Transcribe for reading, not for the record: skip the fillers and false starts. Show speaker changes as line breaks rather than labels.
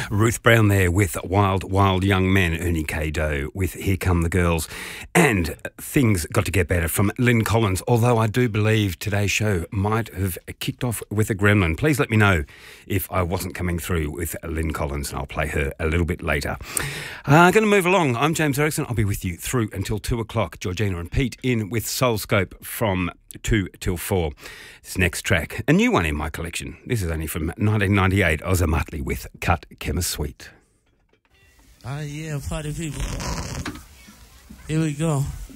Ruth Brown there with Wild, Wild Young Men, Ernie K. Doe with Here Come the Girls, and Things Got to Get Better from Lynn Collins, although I do believe today's show might have kicked off with a gremlin. Please let me know if I wasn't coming through with Lynn Collins, and I'll play her a little bit later. Going to move along. I'm James Erickson. I'll be with you through until 2 o'clock. Georgina and Pete in with Soul Scope from 2 till 4. This next track, a new one in my collection. This is only from 1998. Ozzy Muttley with Cut Chemist Sweet.
Yeah, party people. Here we go.